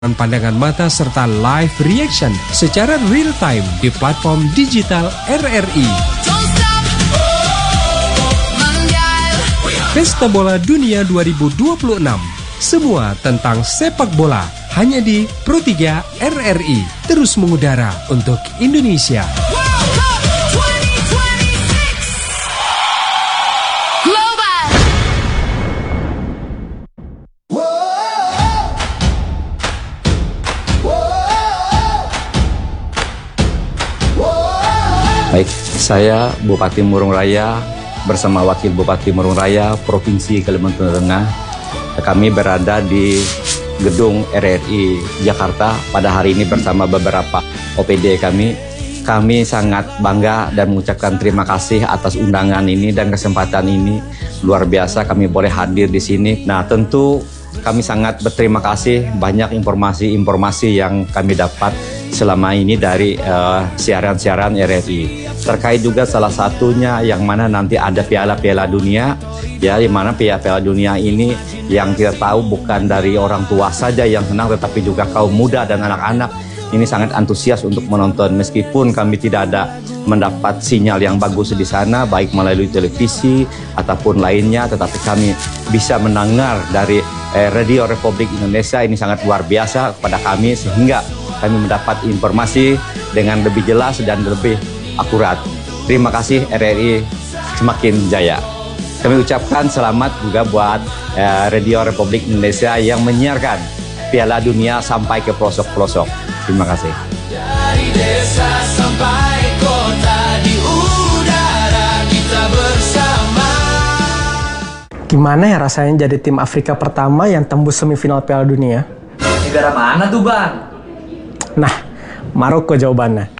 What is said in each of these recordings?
pandangan mata serta live reaction secara real time di platform digital RRI. Pesta Bola Dunia 2026. Semua tentang sepak bola hanya di Pro3 RRI. Terus mengudara untuk Indonesia. Baik, saya Bupati Murung Raya bersama Wakil Bupati Murung Raya Provinsi Kalimantan Tengah. Kami berada di gedung RRI Jakarta pada hari ini bersama beberapa OPD kami. Kami sangat bangga dan mengucapkan terima kasih atas undangan ini dan kesempatan ini. Luar biasa kami boleh hadir di sini. Nah, tentu kami sangat berterima kasih banyak informasi yang kami dapat selama ini dari siaran-siaran RRI. Terkait juga salah satunya yang mana nanti ada piala dunia, ya, di mana piala dunia ini yang kita tahu bukan dari orang tua saja yang senang, tetapi juga kaum muda dan anak-anak ini sangat antusias untuk menonton. Meskipun kami tidak ada mendapat sinyal yang bagus di sana, baik melalui televisi ataupun lainnya, tetapi kami bisa mendengar dari Radio Republik Indonesia. Ini sangat luar biasa kepada kami, sehingga kami mendapat informasi dengan lebih jelas dan lebih akurat. Terima kasih RRI semakin jaya. Kami ucapkan selamat juga buat Radio Republik Indonesia yang menyiarkan Piala Dunia sampai ke pelosok-pelosok. Terima kasih. Dari desa sampai kota di udara kita bersama. Gimana ya rasanya jadi tim Afrika pertama yang tembus semifinal Piala Dunia? Negara mana tuh, Bang? Nah, Maroko jawabannya.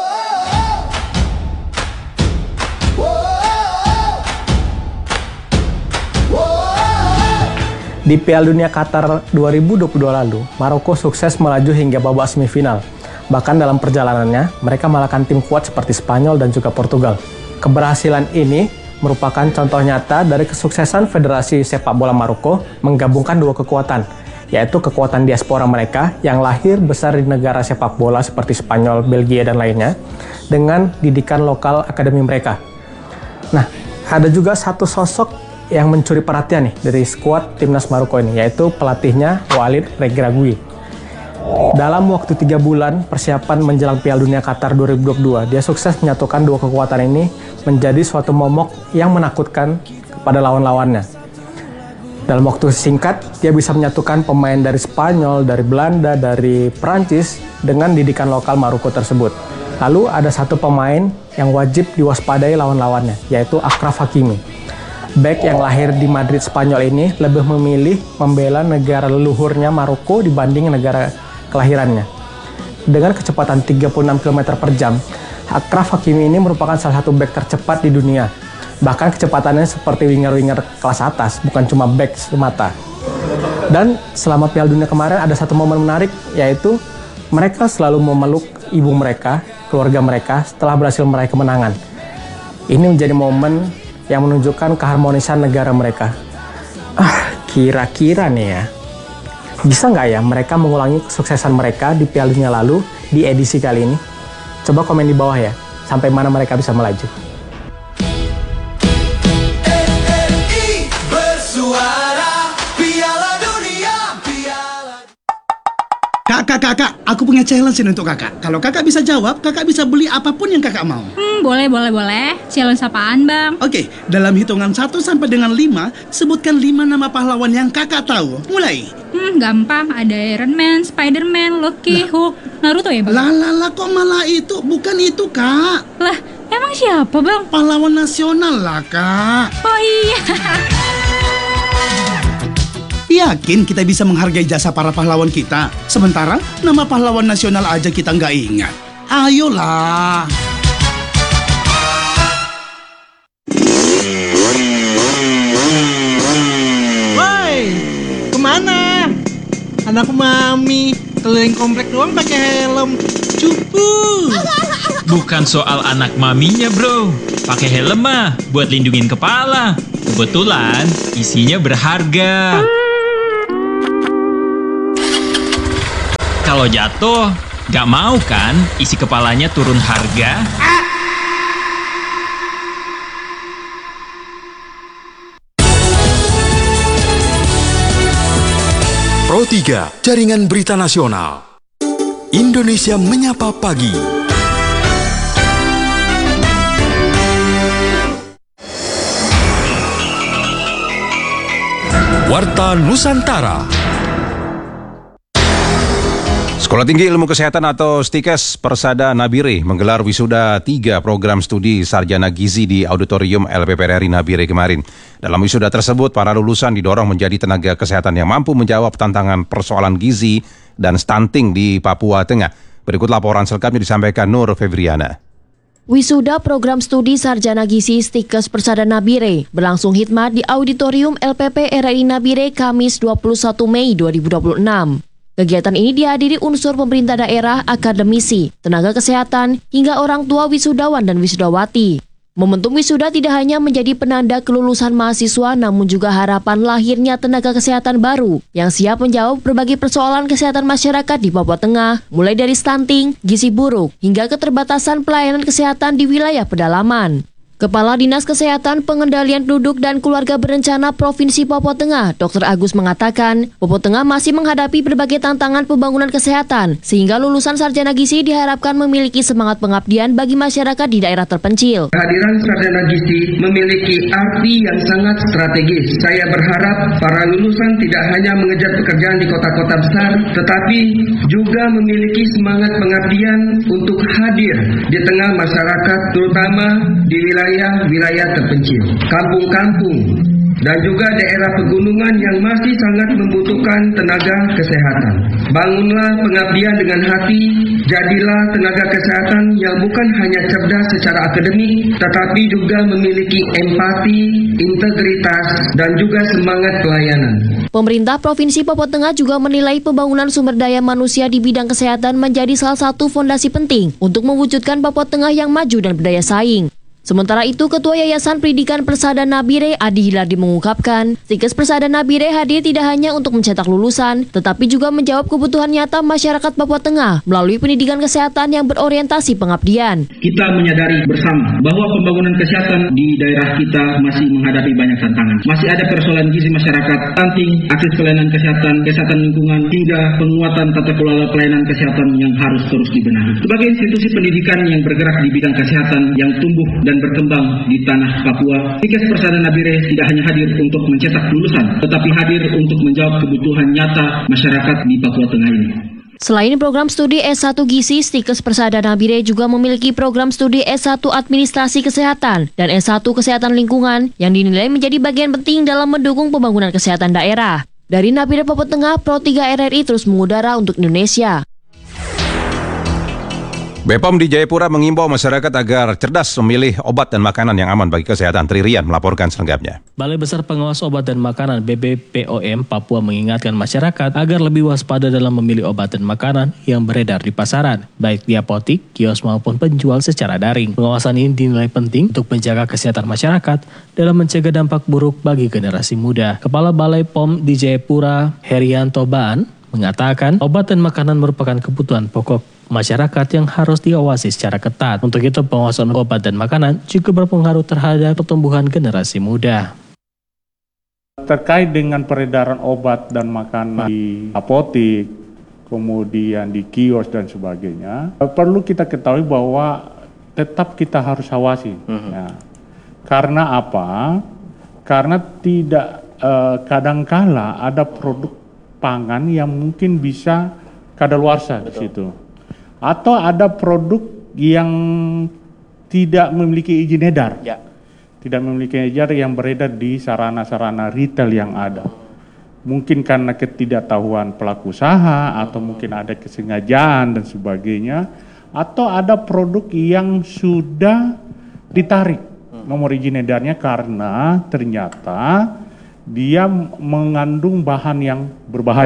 Di Piala Dunia Qatar 2022 lalu, Maroko sukses melaju hingga babak semifinal. Bahkan dalam perjalanannya, mereka mengalahkan tim kuat seperti Spanyol dan juga Portugal. Keberhasilan ini merupakan contoh nyata dari kesuksesan Federasi Sepak Bola Maroko menggabungkan dua kekuatan, yaitu kekuatan diaspora mereka yang lahir besar di negara sepak bola seperti Spanyol, Belgia, dan lainnya, dengan didikan lokal akademi mereka. Nah, ada juga satu sosok yang mencuri perhatian nih dari skuad timnas Maroko ini, yaitu pelatihnya Walid Regragui. Dalam waktu 3 bulan persiapan menjelang Piala Dunia Qatar 2022, dia sukses menyatukan dua kekuatan ini menjadi suatu momok yang menakutkan kepada lawan-lawannya. Dalam waktu singkat, dia bisa menyatukan pemain dari Spanyol, dari Belanda, dari Perancis dengan didikan lokal Maroko tersebut. Lalu ada satu pemain yang wajib diwaspadai lawan-lawannya, yaitu Achraf Hakimi. Bek yang lahir di Madrid, Spanyol ini lebih memilih membela negara leluhurnya Maroko dibanding negara kelahirannya. Dengan kecepatan 36 km per jam, Achraf Hakimi ini merupakan salah satu bek tercepat di dunia. Bahkan kecepatannya seperti winger-winger kelas atas, bukan cuma bek semata. Dan selama Piala Dunia kemarin ada satu momen menarik, yaitu mereka selalu memeluk ibu mereka, keluarga mereka setelah berhasil meraih kemenangan. Ini menjadi momen yang menunjukkan keharmonisan negara mereka. Kira-kira nih ya, bisa nggak ya mereka mengulangi kesuksesan mereka di Piala Dunia lalu di edisi kali ini? Coba komen di bawah ya, sampai mana mereka bisa melaju. Kakak, aku punya challenge ini untuk kakak. Kalau kakak bisa jawab, kakak bisa beli apapun yang kakak mau. Boleh. Challenge apaan, Bang? Oke, dalam hitungan 1 sampai dengan 5, sebutkan 5 nama pahlawan yang kakak tahu. Mulai. Gampang. Ada Iron Man, Spider-Man, Loki, Hulk, Naruto ya, Bang? Lah, kok malah itu? Bukan itu, Kak. Lah, emang siapa, Bang? Pahlawan nasional lah, Kak. Oh iya. Yakin kita bisa menghargai jasa para pahlawan kita? Sementara nama pahlawan nasional aja kita nggak ingat. Ayolah. Woi, kemana? Anak mami keliling komplek doang pakai helm. Cupu. Bukan soal anak maminya, bro. Pakai helm mah buat lindungin kepala. Kebetulan isinya berharga. Kalau jatuh, gak mau kan isi kepalanya turun harga? Pro 3, Jaringan Berita Nasional. Indonesia Menyapa Pagi. Warta Nusantara. Sekolah Tinggi Ilmu Kesehatan atau STIKES Persada Nabire menggelar wisuda 3 program studi sarjana gizi di Auditorium LPPRRI Nabire kemarin. Dalam wisuda tersebut, para lulusan didorong menjadi tenaga kesehatan yang mampu menjawab tantangan persoalan gizi dan stunting di Papua Tengah. Berikut laporan selengkapnya disampaikan Nur Febriana. Wisuda program studi sarjana gizi STIKES Persada Nabire berlangsung khidmat di Auditorium LPPRRI Nabire Kamis 21 Mei 2026. Kegiatan ini dihadiri unsur pemerintah daerah, akademisi, tenaga kesehatan, hingga orang tua wisudawan dan wisudawati. Momentum wisuda tidak hanya menjadi penanda kelulusan mahasiswa, namun juga harapan lahirnya tenaga kesehatan baru yang siap menjawab berbagai persoalan kesehatan masyarakat di Papua Tengah, mulai dari stunting, gizi buruk, hingga keterbatasan pelayanan kesehatan di wilayah pedalaman. Kepala Dinas Kesehatan Pengendalian Penduduk dan Keluarga Berencana Provinsi Papua Tengah, Dr. Agus mengatakan, Papua Tengah masih menghadapi berbagai tantangan pembangunan kesehatan, sehingga lulusan sarjana gizi diharapkan memiliki semangat pengabdian bagi masyarakat di daerah terpencil. Kehadiran sarjana gizi memiliki arti yang sangat strategis. Saya berharap para lulusan tidak hanya mengejar pekerjaan di kota-kota besar, tetapi juga memiliki semangat pengabdian untuk hadir di tengah masyarakat, terutama di wilayah terpencil, kampung-kampung, dan juga daerah pegunungan yang masih sangat membutuhkan tenaga kesehatan. Bangunlah pengabdian dengan hati, jadilah tenaga kesehatan yang bukan hanya cerdas secara akademik, tetapi juga memiliki empati, integritas, dan juga semangat pelayanan. Pemerintah Provinsi Papua Tengah juga menilai pembangunan sumber daya manusia di bidang kesehatan menjadi salah satu fondasi penting untuk mewujudkan Papua Tengah yang maju dan berdaya saing. Sementara itu, Ketua Yayasan Pendidikan Persada Nabire Adi Hilardi mengungkapkan, STIKES Persada Nabire hadir tidak hanya untuk mencetak lulusan, tetapi juga menjawab kebutuhan nyata masyarakat Papua Tengah melalui pendidikan kesehatan yang berorientasi pengabdian. Kita menyadari bersama bahwa pembangunan kesehatan di daerah kita masih menghadapi banyak tantangan. Masih ada persoalan gizi masyarakat, stunting, akses pelayanan kesehatan, kesehatan lingkungan, hingga penguatan tata kelola pelayanan kesehatan yang harus terus dibenahi. Sebagai institusi pendidikan yang bergerak di bidang kesehatan yang tumbuh dan berkembang di tanah Papua, STIKES Persada Nabire tidak hanya hadir untuk mencetak lulusan, tetapi hadir untuk menjawab kebutuhan nyata masyarakat di Papua Tengah ini. Selain program studi S1 Gizi, STIKES Persada Nabire juga memiliki program studi S1 Administrasi Kesehatan dan S1 Kesehatan Lingkungan yang dinilai menjadi bagian penting dalam mendukung pembangunan kesehatan daerah. Dari Nabire Papua Tengah, Pro 3 RRI terus mengudara untuk Indonesia. BPOM di Jayapura mengimbau masyarakat agar cerdas memilih obat dan makanan yang aman bagi kesehatan. Tririan melaporkan selengkapnya. Balai Besar Pengawas Obat dan Makanan BBPOM Papua mengingatkan masyarakat agar lebih waspada dalam memilih obat dan makanan yang beredar di pasaran, baik di apotik, kios maupun penjual secara daring. Pengawasan ini dinilai penting untuk menjaga kesehatan masyarakat dalam mencegah dampak buruk bagi generasi muda. Kepala Balai POM di Jayapura, Herianto Baan, mengatakan obat dan makanan merupakan kebutuhan pokok masyarakat yang harus diawasi secara ketat. Untuk itu, pengawasan obat dan makanan juga berpengaruh terhadap pertumbuhan generasi muda. Terkait dengan peredaran obat dan makanan di apotik, kemudian di kios dan sebagainya, perlu kita ketahui bahwa tetap kita harus awasi. Ya. Karena apa? Karena tidak kadangkala ada produk pangan yang mungkin bisa kadaluarsa di situ. Atau ada produk yang tidak memiliki izin edar. Ya. Tidak memiliki izin edar yang beredar di sarana-sarana retail yang ada. Mungkin karena ketidaktahuan pelaku usaha, atau mungkin ada kesengajaan dan sebagainya, atau ada produk yang sudah ditarik nomor izin edarnya karena ternyata dia mengandung bahan yang berbahaya.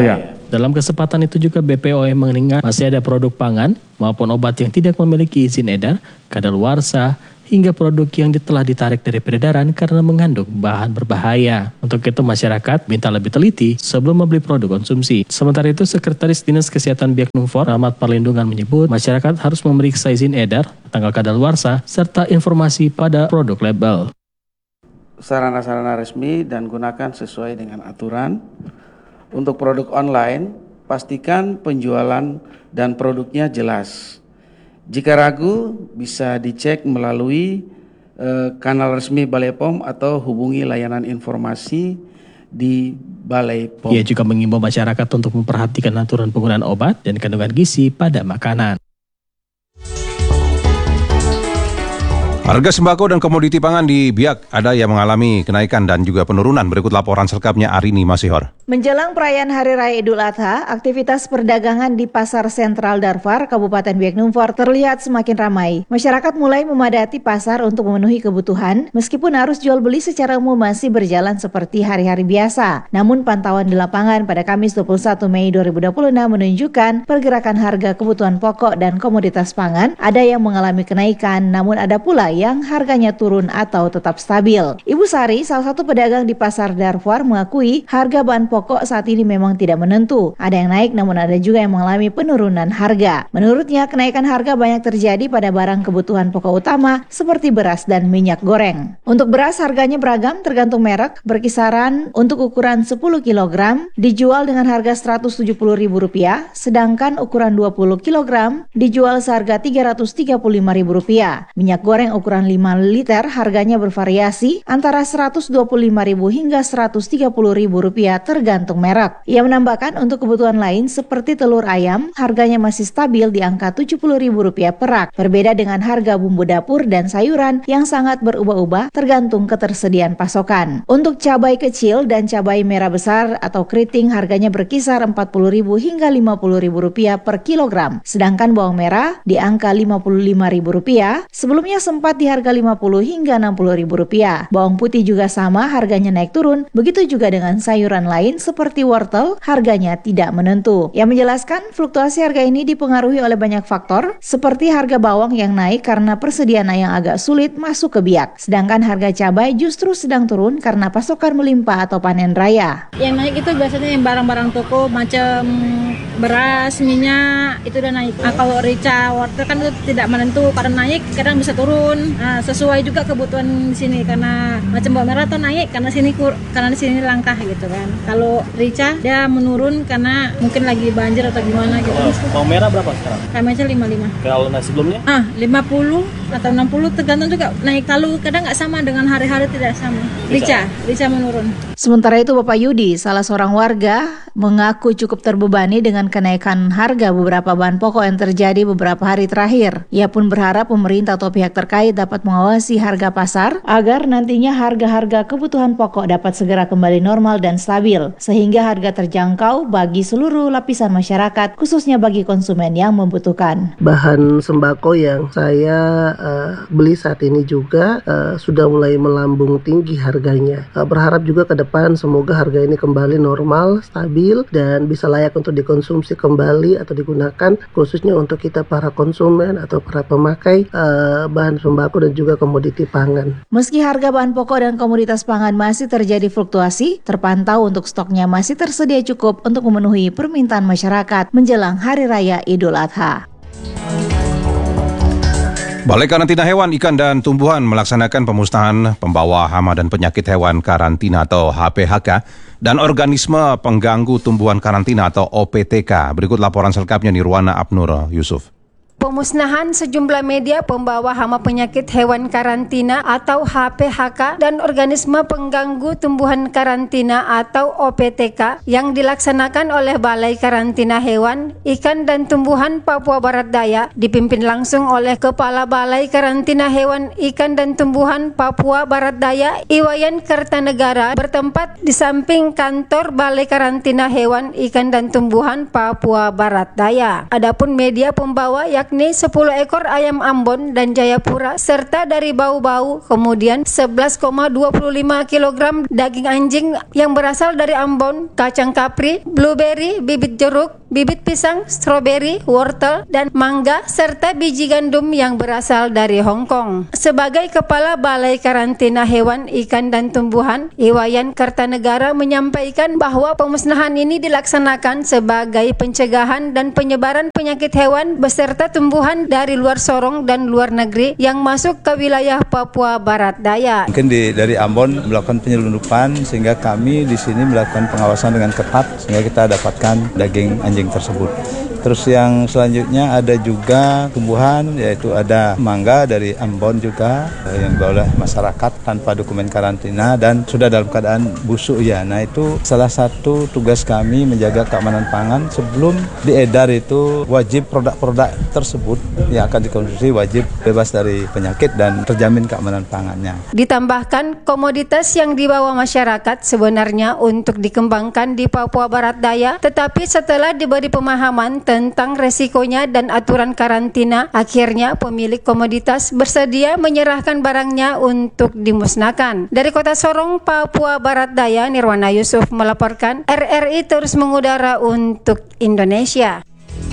Dalam kesempatan itu juga BPOM mengingat masih ada produk pangan maupun obat yang tidak memiliki izin edar, kadaluarsa, hingga produk yang telah ditarik dari peredaran karena mengandung bahan berbahaya. Untuk itu masyarakat minta lebih teliti sebelum membeli produk konsumsi. Sementara itu Sekretaris Dinas Kesehatan Biak Numfor Rahmat Perlindungan menyebut masyarakat harus memeriksa izin edar, tanggal kadaluarsa, serta informasi pada produk label. Sarana-sarana resmi dan gunakan sesuai dengan aturan. Untuk produk online, pastikan penjualan dan produknya jelas. Jika ragu, bisa dicek melalui kanal resmi Balai POM atau hubungi layanan informasi di Balai POM. Ia juga mengimbau masyarakat untuk memperhatikan aturan penggunaan obat dan kandungan gizi pada makanan. Harga sembako dan komoditi pangan di Biak ada yang mengalami kenaikan dan juga penurunan. Berikut laporan selengkapnya Arini Masihor. Menjelang perayaan Hari Raya Idul Adha, aktivitas perdagangan di Pasar Sentral Darfar, Kabupaten Biak Numfor terlihat semakin ramai. Masyarakat mulai memadati pasar untuk memenuhi kebutuhan, meskipun arus jual beli secara umum masih berjalan seperti hari-hari biasa. Namun pantauan di lapangan pada Kamis 21 Mei 2026 menunjukkan pergerakan harga kebutuhan pokok dan komoditas pangan ada yang mengalami kenaikan, namun ada pula yang harganya turun atau tetap stabil. Ibu Sari, salah satu pedagang di Pasar Darfar, mengakui harga bahan pokok saat ini memang tidak menentu. Ada yang naik namun ada juga yang mengalami penurunan harga. Menurutnya, kenaikan harga banyak terjadi pada barang kebutuhan pokok utama seperti beras dan minyak goreng. Untuk beras harganya beragam tergantung merek, berkisaran untuk ukuran 10 kg dijual dengan harga Rp170.000, sedangkan ukuran 20 kg dijual seharga Rp335.000. Minyak goreng ukuran 5 liter harganya bervariasi antara Rp125.000 hingga Rp130.000 tergantung merek. Ia menambahkan untuk kebutuhan lain seperti telur ayam harganya masih stabil di angka Rp70.000 per rak. Berbeda dengan harga bumbu dapur dan sayuran yang sangat berubah-ubah tergantung ketersediaan pasokan. Untuk cabai kecil dan cabai merah besar atau keriting harganya berkisar Rp40.000 hingga Rp50.000 per kilogram. Sedangkan bawang merah di angka Rp55.000. Sebelumnya sempat di harga Rp50 hingga Rp60.000. Bawang putih juga sama, harganya naik turun. Begitu juga dengan sayuran lain seperti wortel, harganya tidak menentu. Yang menjelaskan fluktuasi harga ini dipengaruhi oleh banyak faktor, seperti harga bawang yang naik karena persediaan yang agak sulit masuk ke Biak. Sedangkan harga cabai justru sedang turun karena pasokan melimpah atau panen raya. Yang naik itu biasanya yang barang-barang toko macam beras, minyak, itu udah naik. Kalau rica, wortel kan itu tidak menentu, kadang naik, kadang bisa turun. Sesuai juga kebutuhan di sini, karena macam bawang merah tuh naik karena di sini langka gitu kan. Kalau rica dia menurun karena mungkin lagi banjir atau gimana gitu. Bawang merah berapa sekarang? Kayaknya 55. Kalau sebelumnya? 50 atau 60 tergantung juga naik. Kalau kadang nggak sama dengan hari-hari, tidak sama. Rica menurun. Sementara itu Bapak Yudi, salah seorang warga, mengaku cukup terbebani dengan kenaikan harga beberapa bahan pokok yang terjadi beberapa hari terakhir. Ia pun berharap pemerintah atau pihak terkait dapat mengawasi harga pasar agar nantinya harga-harga kebutuhan pokok dapat segera kembali normal dan stabil, sehingga harga terjangkau bagi seluruh lapisan masyarakat, khususnya bagi konsumen yang membutuhkan. Bahan sembako yang saya beli saat ini juga sudah mulai melambung tinggi harganya. Berharap juga ke depan semoga harga ini kembali normal, stabil, dan bisa layak untuk dikonsumsi kembali atau digunakan khususnya untuk kita para konsumen atau para pemakai bahan sembako dan juga komoditi pangan. Meski harga bahan pokok dan komoditas pangan masih terjadi fluktuasi, terpantau untuk stoknya masih tersedia cukup untuk memenuhi permintaan masyarakat menjelang Hari Raya Idul Adha. Balai Karantina Hewan, Ikan, dan Tumbuhan melaksanakan pemusnahan pembawa hama dan penyakit hewan karantina atau HPHK dan organisme pengganggu tumbuhan karantina atau OPTK. Berikut laporan selengkapnya Nirwana Abnur Yusuf. Pemusnahan sejumlah media pembawa hama penyakit hewan karantina atau HPHK dan organisme pengganggu tumbuhan karantina atau OPTK yang dilaksanakan oleh Balai Karantina Hewan, Ikan, dan Tumbuhan Papua Barat Daya dipimpin langsung oleh Kepala Balai Karantina Hewan, Ikan, dan Tumbuhan Papua Barat Daya Iwayan Kertanegara bertempat di samping kantor Balai Karantina Hewan, Ikan, dan Tumbuhan Papua Barat Daya. Adapun media pembawa yakni yakni 10 ekor ayam Ambon dan Jayapura, serta dari Bau-Bau, kemudian 11,25 kg daging anjing yang berasal dari Ambon, kacang kapri, blueberry, bibit jeruk, bibit pisang, stroberi, wortel, dan mangga, serta biji gandum yang berasal dari Hong Kong. Sebagai Kepala Balai Karantina Hewan, Ikan, dan Tumbuhan, Iwayan Kertanegara menyampaikan bahwa pemusnahan ini dilaksanakan sebagai pencegahan dan penyebaran penyakit hewan beserta tumbuhan dari luar Sorong dan luar negeri yang masuk ke wilayah Papua Barat Daya. Mungkin dari Ambon melakukan penyelundupan sehingga kami di sini melakukan pengawasan dengan ketat sehingga kita dapatkan daging anjing tersebut. Terus yang selanjutnya ada juga tumbuhan, yaitu ada mangga dari Ambon juga yang dibawa oleh masyarakat tanpa dokumen karantina dan sudah dalam keadaan busuk ya. Nah itu salah satu tugas kami menjaga keamanan pangan sebelum diedar itu wajib produk-produk tersebut yang akan dikonsumsi wajib bebas dari penyakit dan terjamin keamanan pangannya. Ditambahkan komoditas yang dibawa masyarakat sebenarnya untuk dikembangkan di Papua Barat Daya, tetapi setelah diberi pemahaman tentang resikonya dan aturan karantina, akhirnya pemilik komoditas bersedia menyerahkan barangnya untuk dimusnahkan. Dari Kota Sorong, Papua Barat Daya, Nirwana Yusuf melaporkan, RRI terus mengudara untuk Indonesia.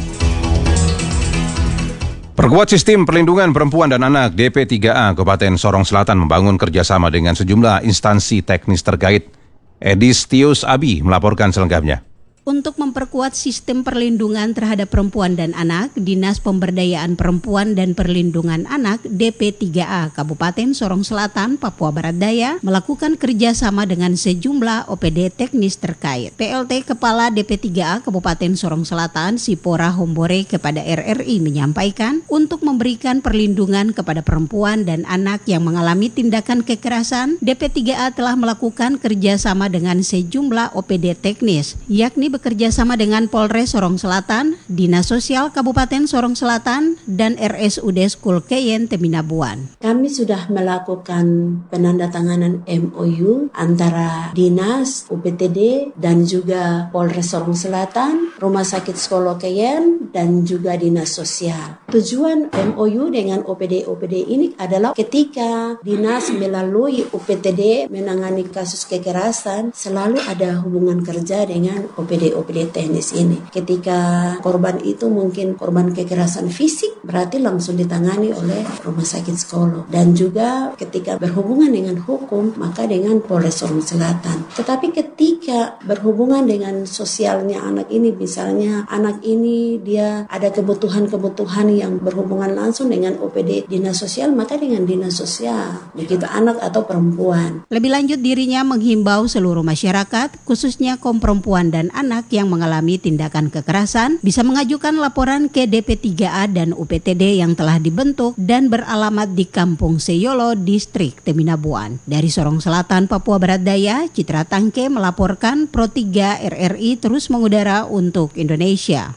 Perkuat sistem perlindungan perempuan dan anak, DP3A Kabupaten Sorong Selatan membangun kerjasama dengan sejumlah instansi teknis terkait. Edis Tius Abi melaporkan selengkapnya. Untuk memperkuat sistem perlindungan terhadap perempuan dan anak, Dinas Pemberdayaan Perempuan dan Perlindungan Anak DP3A Kabupaten Sorong Selatan, Papua Barat Daya melakukan kerjasama dengan sejumlah OPD teknis terkait. PLT Kepala DP3A Kabupaten Sorong Selatan, Sipora Hombore kepada RRI menyampaikan untuk memberikan perlindungan kepada perempuan dan anak yang mengalami tindakan kekerasan, DP3A telah melakukan kerjasama dengan sejumlah OPD teknis, yakni bekerjasama dengan Polres Sorong Selatan, Dinas Sosial Kabupaten Sorong Selatan, dan RSUD Skul Keyen Teminabuan. Kami sudah melakukan penandatanganan MOU antara Dinas, UPTD, dan juga Polres Sorong Selatan, Rumah Sakit Skolo Keyen, dan juga Dinas Sosial. Tujuan MOU dengan OPD-OPD ini adalah ketika Dinas melalui UPTD menangani kasus kekerasan, selalu ada hubungan kerja dengan OPD teknis ini. Ketika korban itu mungkin korban kekerasan fisik, berarti langsung ditangani oleh Rumah Sakit Skolo. Dan juga ketika berhubungan dengan hukum, maka dengan Polres Sorong Selatan. Tetapi ketika berhubungan dengan sosialnya anak ini, misalnya anak ini dia ada kebutuhan-kebutuhan yang berhubungan langsung dengan OPD Dinas Sosial, maka dengan Dinas Sosial, begitu anak atau perempuan. Lebih lanjut, dirinya menghimbau seluruh masyarakat, khususnya kaum perempuan dan anak yang mengalami tindakan kekerasan bisa mengajukan laporan ke DP3A dan UPTD yang telah dibentuk dan beralamat di Kampung Seyolo, Distrik Teminabuan. Dari Sorong Selatan, Papua Barat Daya, Citra Tangke melaporkan Pro 3 RRI terus mengudara untuk Indonesia.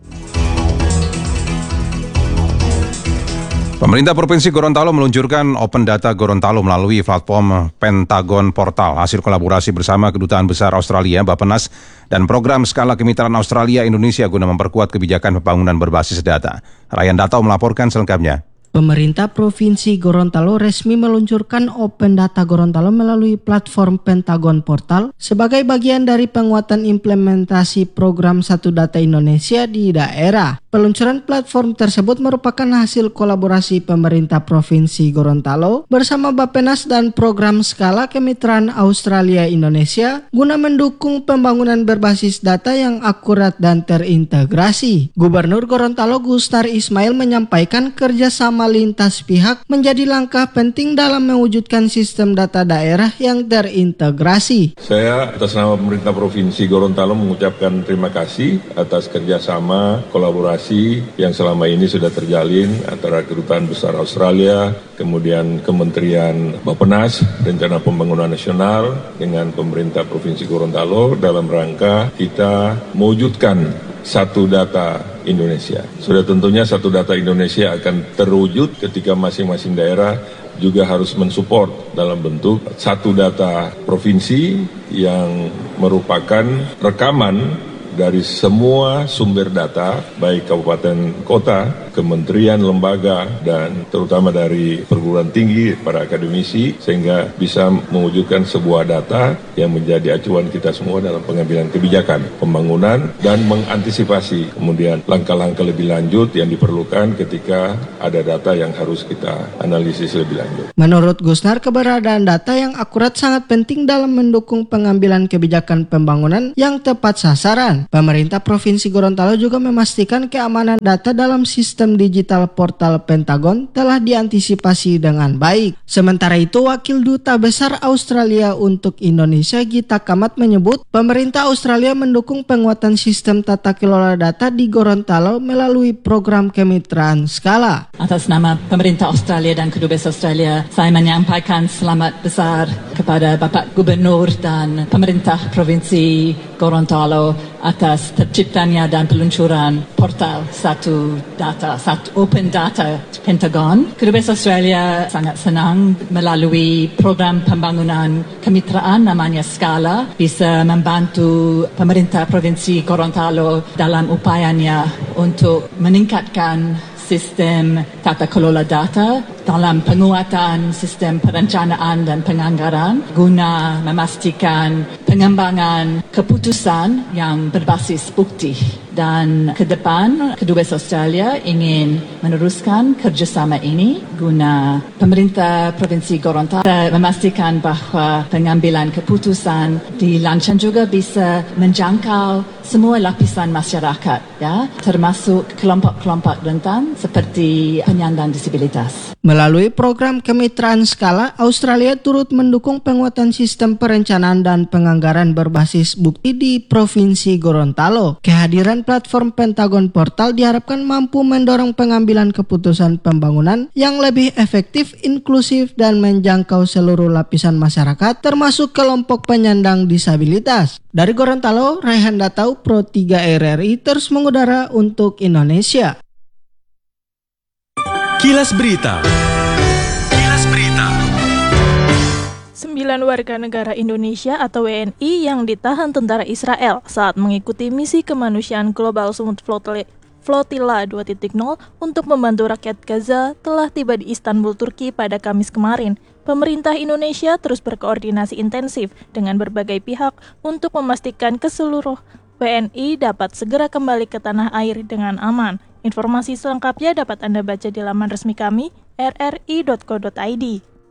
Pemerintah Provinsi Gorontalo meluncurkan Open Data Gorontalo melalui platform Pentagon Portal, hasil kolaborasi bersama Kedutaan Besar Australia, Bappenas, dan program skala kemitraan Australia Indonesia guna memperkuat kebijakan pembangunan berbasis data. Ryan Datau melaporkan selengkapnya. Pemerintah Provinsi Gorontalo resmi meluncurkan Open Data Gorontalo melalui platform Pentagon Portal sebagai bagian dari penguatan implementasi program Satu Data Indonesia di daerah. Peluncuran platform tersebut merupakan hasil kolaborasi pemerintah Provinsi Gorontalo bersama Bappenas dan program skala kemitraan Australia Indonesia guna mendukung pembangunan berbasis data yang akurat dan terintegrasi. Gubernur Gorontalo Gustar Ismail menyampaikan kerjasama lintas pihak menjadi langkah penting dalam mewujudkan sistem data daerah yang terintegrasi. Saya atas nama pemerintah Provinsi Gorontalo mengucapkan terima kasih atas kerjasama kolaborasi yang selama ini sudah terjalin antara Kedutaan Besar Australia, kemudian Kementerian Bappenas, Rencana Pembangunan Nasional dengan pemerintah Provinsi Gorontalo dalam rangka kita mewujudkan Satu Data Indonesia. Sudah tentunya Satu Data Indonesia akan terwujud ketika masing-masing daerah juga harus mensupport dalam bentuk Satu Data Provinsi yang merupakan rekaman dari semua sumber data, baik kabupaten kota kementerian, lembaga, dan terutama dari perguruan tinggi, para akademisi, sehingga bisa mewujudkan sebuah data yang menjadi acuan kita semua dalam pengambilan kebijakan pembangunan dan mengantisipasi kemudian langkah-langkah lebih lanjut yang diperlukan ketika ada data yang harus kita analisis lebih lanjut. Menurut Gusnar, keberadaan data yang akurat sangat penting dalam mendukung pengambilan kebijakan pembangunan yang tepat sasaran. Pemerintah Provinsi Gorontalo juga memastikan keamanan data dalam sistem digital portal Pentagon telah diantisipasi dengan baik. Sementara itu, Wakil Duta Besar Australia untuk Indonesia Gita Kamat menyebut pemerintah Australia mendukung penguatan sistem tata kelola data di Gorontalo melalui program kemitraan skala. Atas nama pemerintah Australia dan Kedubes Australia, saya menyampaikan selamat besar kepada Bapak Gubernur dan pemerintah Provinsi Gorontalo atas terciptanya dan peluncuran portal satu open data Pentagon. Kedubes Australia sangat senang melalui program pembangunan kemitraan namanya Skala bisa membantu pemerintah Provinsi Gorontalo dalam upayanya untuk meningkatkan sistem tata kelola data dalam penguatan sistem perencanaan dan penganggaran guna memastikan pengembangan keputusan yang berbasis bukti. Dan ke depan, Kedubes Australia ingin meneruskan kerjasama ini guna pemerintah Provinsi Gorontalo memastikan bahawa pengambilan keputusan dilancarkan juga bisa menjangkau semua lapisan masyarakat, ya, termasuk kelompok-kelompok rentan seperti penyandang disabilitas. Melalui program kemitraan skala, Australia turut mendukung penguatan sistem perencanaan dan penganggaran berbasis bukti di Provinsi Gorontalo. Kehadiran platform Pentagon Portal diharapkan mampu mendorong pengambilan keputusan pembangunan yang lebih efektif, inklusif, dan menjangkau seluruh lapisan masyarakat, termasuk kelompok penyandang disabilitas. Dari Gorontalo, Raihan Datau, Pro 3 RRI terus mengudara untuk Indonesia. Kilas Berita. 9 warga negara Indonesia atau WNI yang ditahan tentara Israel saat mengikuti misi kemanusiaan Global Summit Flotilla 2.0 untuk membantu rakyat Gaza telah tiba di Istanbul, Turki pada Kamis kemarin. Pemerintah Indonesia terus berkoordinasi intensif dengan berbagai pihak untuk memastikan keseluruh WNI dapat segera kembali ke tanah air dengan aman. Informasi selengkapnya dapat Anda baca di laman resmi kami, rri.co.id.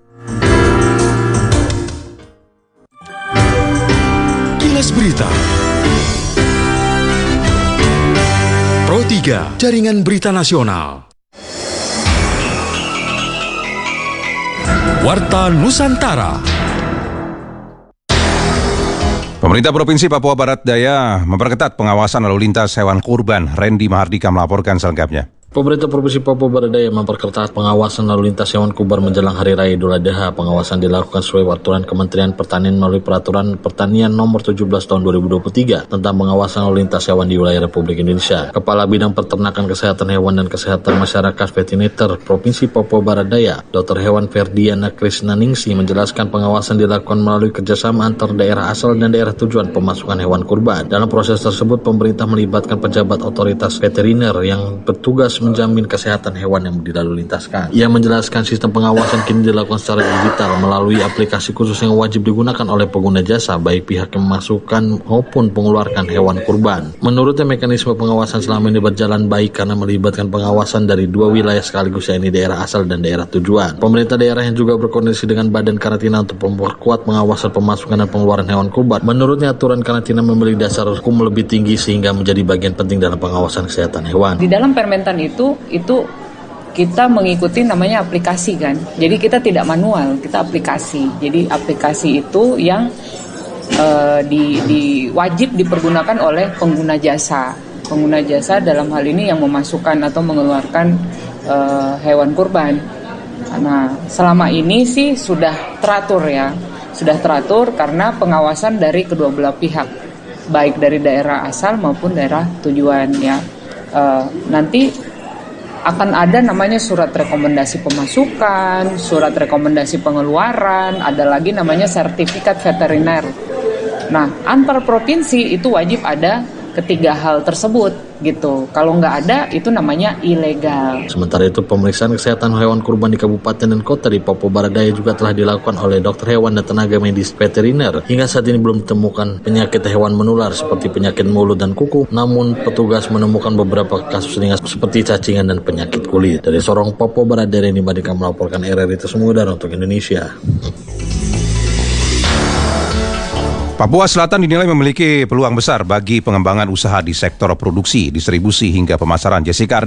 Kilas Berita. Pro 3, Jaringan Berita Nasional. Warta Nusantara. Pemerintah Provinsi Papua Barat Daya memperketat pengawasan lalu lintas hewan kurban. Randy Mahardika melaporkan selengkapnya. Pemerintah Provinsi Papua Barat Daya memperketat pengawasan lalu lintas hewan kurban menjelang Hari Raya Idul Adha. Pengawasan dilakukan sesuai aturan Kementerian Pertanian melalui Peraturan Pertanian Nomor 17 Tahun 2023 tentang pengawasan lalu lintas hewan di wilayah Republik Indonesia. Kepala Bidang Peternakan Kesehatan Hewan dan Kesehatan Masyarakat Veteriner Provinsi Papua Barat Daya, Dr. Hewan Ferdiana Krisnaningsi menjelaskan pengawasan dilakukan melalui kerjasama antar daerah asal dan daerah tujuan pemasukan hewan kurban. Dalam proses tersebut, pemerintah melibatkan pejabat otoritas veteriner yang bertugas menjamin kesehatan hewan yang dilalu lintaskan. Ia menjelaskan sistem pengawasan kini dilakukan secara digital melalui aplikasi khusus yang wajib digunakan oleh pengguna jasa, baik pihak yang memasukkan maupun mengeluarkan hewan kurban. Menurutnya, mekanisme pengawasan selama ini berjalan baik karena melibatkan pengawasan dari dua wilayah sekaligus, yakni daerah asal dan daerah tujuan. Pemerintah daerah yang juga berkoordinasi dengan Badan Karantina untuk memperkuat pengawasan pemasukan dan pengeluaran hewan kurban. Menurutnya, aturan karantina memiliki dasar hukum lebih tinggi sehingga menjadi bagian penting dalam pengawasan kesehatan hewan. Di dalam Permentan itu kita mengikuti namanya aplikasi kan. Jadi kita tidak manual, kita aplikasi. Jadi aplikasi itu yang wajib dipergunakan oleh pengguna jasa. Pengguna jasa dalam hal ini yang memasukkan atau mengeluarkan hewan kurban. Nah, selama ini sih sudah teratur ya. Sudah teratur karena pengawasan dari kedua belah pihak, baik dari daerah asal maupun daerah tujuan ya. Nanti akan ada namanya surat rekomendasi pemasukan, surat rekomendasi pengeluaran, ada lagi namanya sertifikat veteriner. Nah, antar provinsi itu wajib ada ketiga hal tersebut. gitu. Kalau nggak ada, itu namanya ilegal. Sementara itu, pemeriksaan kesehatan hewan kurban di kabupaten dan kota di Papua Barat Daya juga telah dilakukan oleh dokter hewan dan tenaga medis veteriner. Hingga saat ini belum ditemukan penyakit hewan menular seperti penyakit mulut dan kuku, namun petugas menemukan beberapa kasus ringan seperti cacingan dan penyakit kulit. Dari Sorong, Papua Barat Daya, ini Badika melaporkan RRI Tersumudar untuk Indonesia. Papua Selatan dinilai memiliki peluang besar bagi pengembangan usaha di sektor produksi, distribusi hingga pemasaran. Jessica